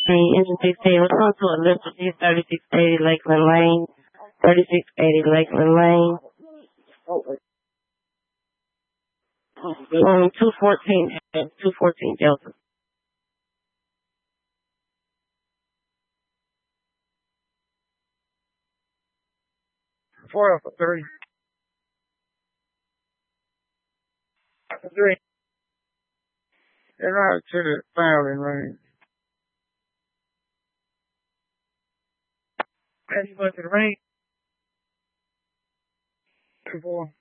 Engine 16. We're going to Elizabeth 3680 Lakeland Lane. 3680 Lakeland Lane. 214 Delta. 4 Alpha 30. 3. And right to the firing range. As you go to the range. 2-4.